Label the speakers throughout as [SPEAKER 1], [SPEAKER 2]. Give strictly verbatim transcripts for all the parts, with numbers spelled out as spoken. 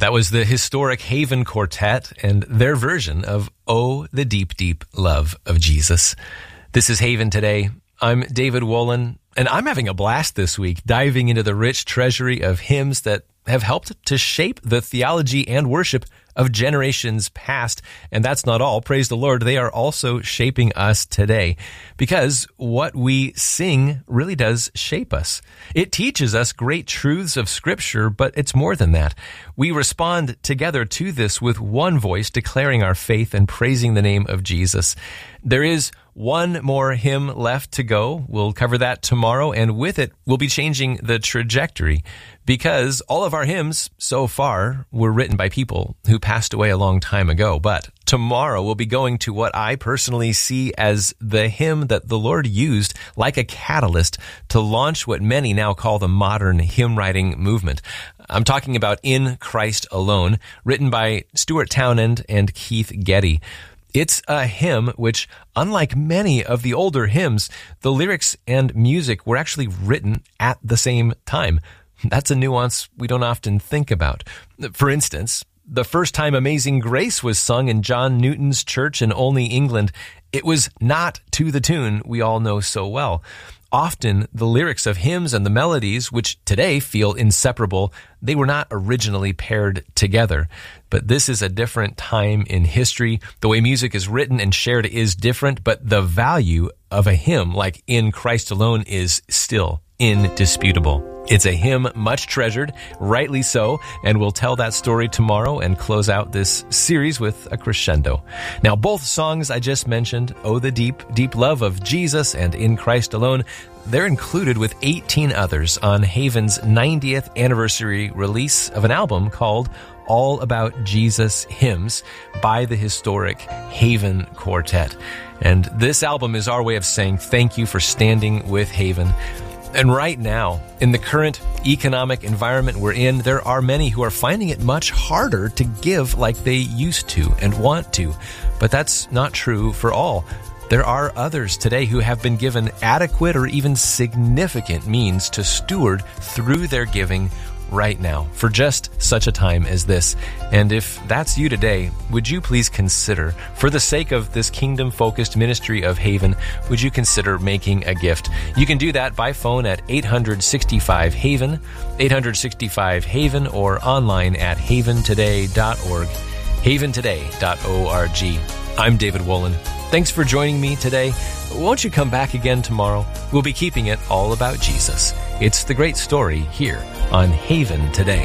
[SPEAKER 1] That was the historic Haven Quartet and their version of Oh, the Deep, Deep Love of Jesus. This is Haven Today. I'm David Wolin, and I'm having a blast this week diving into the rich treasury of hymns that have helped to shape the theology and worship of generations past. And that's not all. Praise the Lord. They are also shaping us today, because what we sing really does shape us. It teaches us great truths of Scripture, but it's more than that. We respond together to this with one voice, declaring our faith and praising the name of Jesus. There is one more hymn left to go. We'll cover that tomorrow, and with it, we'll be changing the trajectory, because all of our hymns so far were written by people who passed away a long time ago. But tomorrow we'll be going to what I personally see as the hymn that the Lord used like a catalyst to launch what many now call the modern hymn writing movement. I'm talking about In Christ Alone, written by Stuart Townend and Keith Getty. It's a hymn which, unlike many of the older hymns, the lyrics and music were actually written at the same time. That's a nuance we don't often think about. For instance, the first time Amazing Grace was sung in John Newton's church in Olney, England, it was not to the tune we all know so well. Often, the lyrics of hymns and the melodies, which today feel inseparable, they were not originally paired together. But this is a different time in history. The way music is written and shared is different, but the value of a hymn like In Christ Alone is still indisputable. It's a hymn much treasured, rightly so, and we'll tell that story tomorrow and close out this series with a crescendo. Now, both songs I just mentioned, Oh, the Deep, Deep Love of Jesus and In Christ Alone, they're included with eighteen others on Haven's ninetieth anniversary release of an album called All About Jesus Hymns by the historic Haven Quartet. And this album is our way of saying thank you for standing with Haven. And right now, in the current economic environment we're in, there are many who are finding it much harder to give like they used to and want to. But that's not true for all. There are others today who have been given adequate or even significant means to steward through their giving right now for just such a time as this. And if that's you today, would you please consider, for the sake of this kingdom-focused ministry of Haven, would you consider making a gift? You can do that by phone at eight hundred sixty-five Haven, eight hundred sixty-five Haven, or online at haven today dot org, haven today dot org. I'm David Wolin. Thanks for joining me today. Won't you come back again tomorrow? We'll be keeping it all about Jesus. It's the great story here on Haven Today.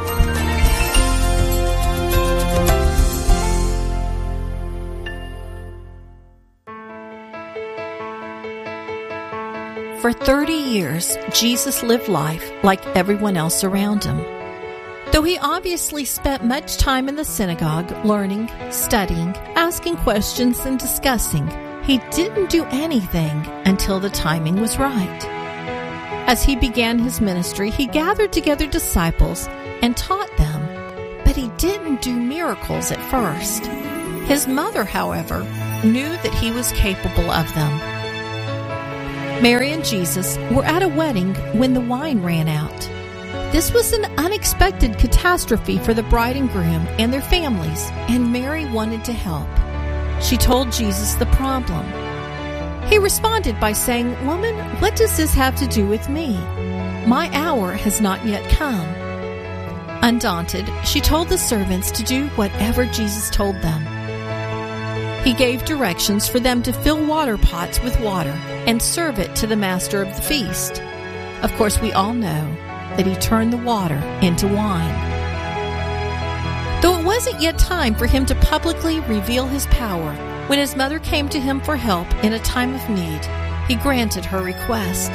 [SPEAKER 2] For thirty years, Jesus lived life like everyone else around him. Though he obviously spent much time in the synagogue learning, studying, asking questions, and discussing, he didn't do anything until the timing was right. As he began his ministry, he gathered together disciples and taught them, but he didn't do miracles at first. His mother, however, knew that he was capable of them. Mary and Jesus were at a wedding when the wine ran out. This was an unexpected catastrophe for the bride and groom and their families, and Mary wanted to help. She told Jesus the problem. He responded by saying, "Woman, what does this have to do with me? My hour has not yet come." Undaunted, she told the servants to do whatever Jesus told them. He gave directions for them to fill water pots with water and serve it to the master of the feast. Of course, we all know that he turned the water into wine. Though it wasn't yet time for him to publicly reveal his power, when his mother came to him for help in a time of need, he granted her request.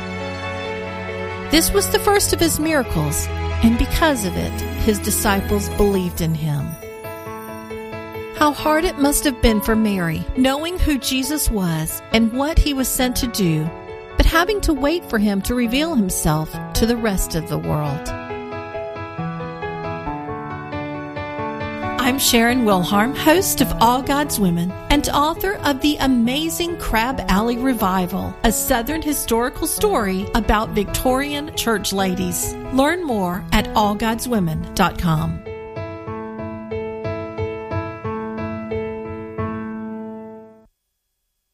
[SPEAKER 2] This was the first of his miracles, and because of it, his disciples believed in him. How hard it must have been for Mary, knowing who Jesus was and what he was sent to do, but having to wait for him to reveal himself to the rest of the world. I'm Sharon Wilharm, host of All God's Women and author of The Amazing Crab Alley Revival, a Southern historical story about Victorian church ladies. Learn more at all gods women dot com.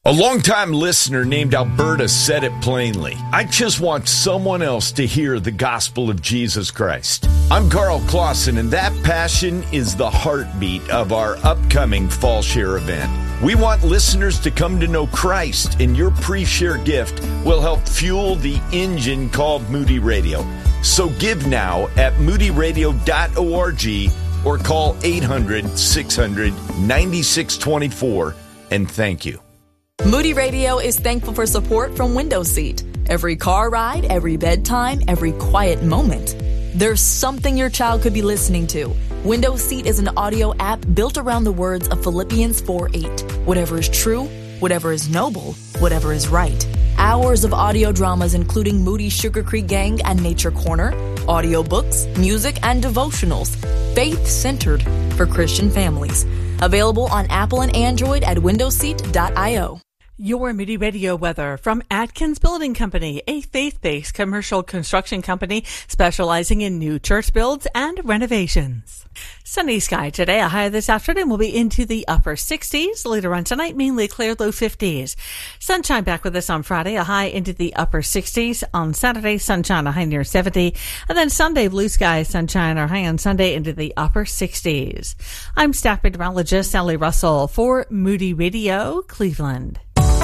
[SPEAKER 3] A longtime listener named Alberta said it plainly. I just want someone else to hear the gospel of Jesus Christ. I'm Carl Clausen, and that passion is the heartbeat of our upcoming Fall Share event. We want listeners to come to know Christ, and your pre-share gift will help fuel the engine called Moody Radio. So give now at moody radio dot org or call eight hundred, six hundred, ninety-six twenty-four, and thank you.
[SPEAKER 4] Moody Radio is thankful for support from Window Seat. Every car ride, every bedtime, every quiet moment. There's something your child could be listening to. Window Seat is an audio app built around the words of Philippians four eight. Whatever is true, whatever is noble, whatever is right. Hours of audio dramas including Moody Sugar Creek Gang and Nature Corner, audiobooks, music, and devotionals. Faith-centered for Christian families. Available on Apple and Android at window seat dot io.
[SPEAKER 5] Your Moody Radio weather from Atkins Building Company, a faith-based commercial construction company specializing in new church builds and renovations. Sunny sky today. A high this afternoon will be into the upper sixties. Later on tonight, mainly clear, low fifties. Sunshine back with us on Friday. A high into the upper sixties. On Saturday, sunshine, a high near seventy. And then Sunday, blue skies, sunshine, a high on Sunday into the upper sixties. I'm staff meteorologist Sally Russell for Moody Radio, Cleveland.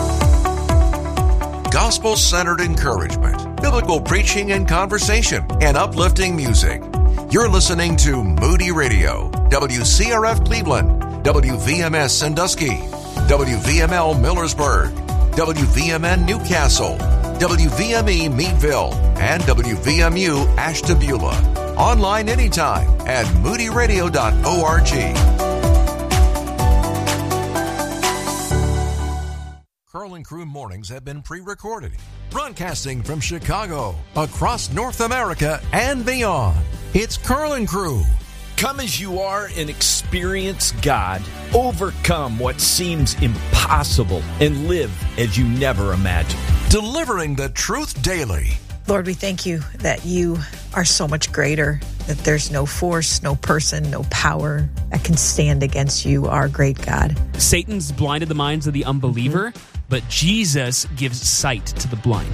[SPEAKER 6] Gospel-centered encouragement, biblical preaching and conversation, and uplifting music. You're listening to Moody Radio, W C R F Cleveland, W V M S Sandusky, W V M L Millersburg, W V M N Newcastle, W V M E Meadville, and W V M U Ashtabula. Online anytime at moody radio dot org. Carl and Crew mornings have been pre-recorded, broadcasting from Chicago, across North America, and beyond. It's Carl and Crew.
[SPEAKER 3] Come as you are and experience God. Overcome what seems impossible and live as you never imagined.
[SPEAKER 6] Delivering the truth daily.
[SPEAKER 7] Lord, we thank you that you are so much greater, that there's no force, no person, no power that can stand against you, our great God.
[SPEAKER 8] Satan's blinded the minds of the unbeliever, mm-hmm. but Jesus gives sight to the blind.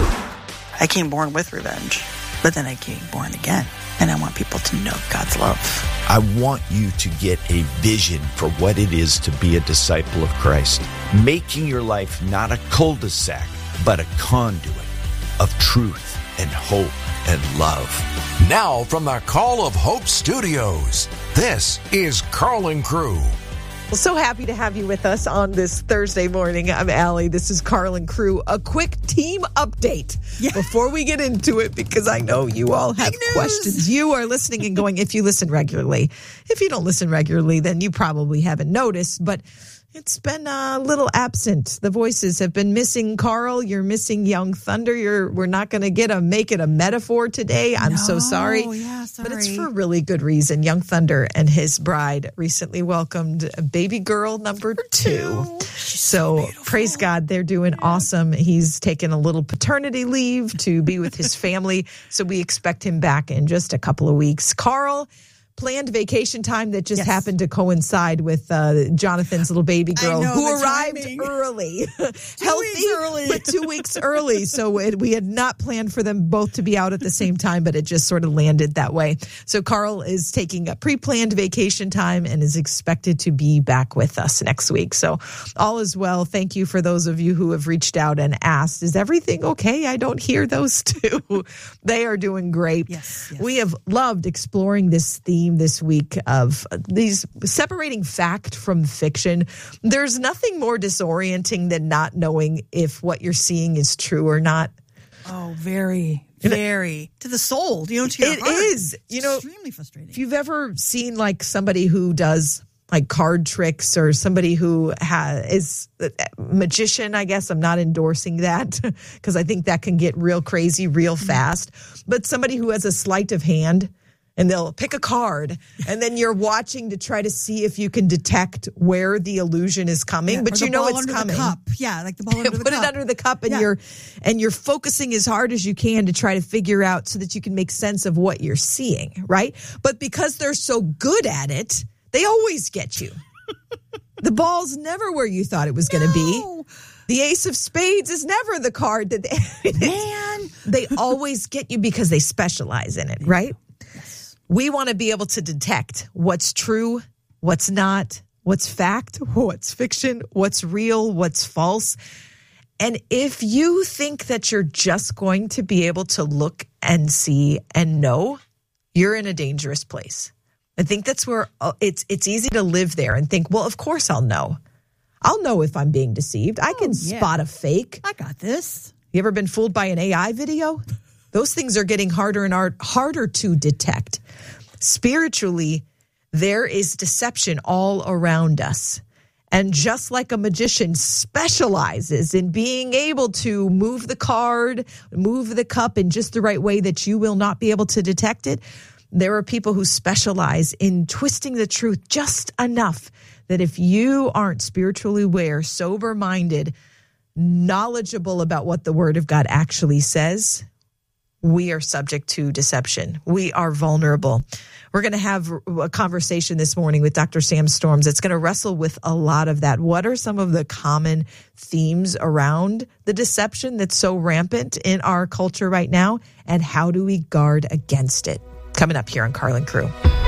[SPEAKER 9] I came born with revenge, but then I came born again, and I want people to know God's love.
[SPEAKER 3] I want you to get a vision for what it is to be a disciple of Christ, making your life not a cul-de-sac, but a conduit of truth and hope and love.
[SPEAKER 6] Now from the Call of Hope Studios, this is Carl and Crew.
[SPEAKER 7] Well, so happy to have you with us on this Thursday morning. I'm Allie. This is Carl and Crew. A quick team update yeah. before we get into it, because I know you all have questions. You are listening and going, if you listen regularly. If you don't listen regularly, then you probably haven't noticed, but it's been a little absent. The voices have been missing. Carl, you're missing Young Thunder. You're, we're not going to get a make it a metaphor today. I'm no, so sorry.
[SPEAKER 10] Yeah, sorry.
[SPEAKER 7] But it's for a really good reason. Young Thunder and his bride recently welcomed a baby girl number two. two. So, so praise God, they're doing yeah. awesome. He's taken a little paternity leave to be with his family. So we expect him back in just a couple of weeks. Carl, planned vacation time that just yes. happened to coincide with uh, Jonathan's little baby girl
[SPEAKER 10] know,
[SPEAKER 7] who arrived
[SPEAKER 10] timing.
[SPEAKER 7] early.
[SPEAKER 10] two
[SPEAKER 7] Healthy,
[SPEAKER 10] weeks early.
[SPEAKER 7] but two weeks early. So it, we had not planned for them both to be out at the same time, but it just sort of landed that way. So Carl is taking a pre-planned vacation time and is expected to be back with us next week. So all is well. Thank you for those of you who have reached out and asked, is everything okay? I don't hear those two. They are doing great.
[SPEAKER 10] Yes, yes.
[SPEAKER 7] We have loved exploring this theme this week of these separating fact from fiction. There's nothing more disorienting than not knowing if what you're seeing is true or not.
[SPEAKER 10] Oh, very, very to the soul. You know, to your
[SPEAKER 7] it
[SPEAKER 10] heart.
[SPEAKER 7] is. You
[SPEAKER 10] it's
[SPEAKER 7] know,
[SPEAKER 10] extremely frustrating.
[SPEAKER 7] If you've ever seen like somebody who does like card tricks or somebody who has, is a magician, I guess I'm not endorsing that because I think that can get real crazy real fast. Mm-hmm. But somebody who has a sleight of hand, and they'll pick a card, and then you're watching to try to see if you can detect where the illusion is coming,
[SPEAKER 10] yeah,
[SPEAKER 7] but you know it's coming.
[SPEAKER 10] The cup. Yeah, like the ball under the
[SPEAKER 7] Put
[SPEAKER 10] cup.
[SPEAKER 7] it under the cup, and
[SPEAKER 10] yeah.
[SPEAKER 7] you're and you're focusing as hard as you can to try to figure out so that you can make sense of what you're seeing, right? But because they're so good at it, they always get you. The ball's never where you thought it was
[SPEAKER 10] no.
[SPEAKER 7] going to be. The ace of spades is never the card that they,
[SPEAKER 10] Man.
[SPEAKER 7] they always get you because they specialize in it, right?
[SPEAKER 10] Yes.
[SPEAKER 7] We want to be able to detect what's true, what's not, what's fact, what's fiction, what's real, what's false. And if you think that you're just going to be able to look and see and know, you're in a dangerous place. I think that's where it's it's easy to live there and think, well, of course I'll know. I'll know if I'm being deceived. I can
[SPEAKER 10] Oh, yeah.
[SPEAKER 7] spot a fake.
[SPEAKER 10] I got this.
[SPEAKER 7] You ever been fooled by an A I video? Those things are getting harder and hard, harder to detect. Spiritually, there is deception all around us. And just like a magician specializes in being able to move the card, move the cup in just the right way that you will not be able to detect it, there are people who specialize in twisting the truth just enough that if you aren't spiritually aware, sober-minded, knowledgeable about what the Word of God actually says, we are subject to deception. We are vulnerable. We're going to have a conversation this morning with Doctor Sam Storms. It's going to wrestle with a lot of that. What are some of the common themes around the deception that's so rampant in our culture right now? And how do we guard against it? Coming up here on Carlin Crew.